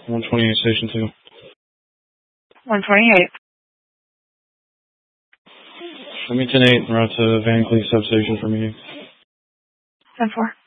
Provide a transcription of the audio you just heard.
128 Station 2. 128. Show me 10-8, route to Van Cleef substation for meeting. 10-4.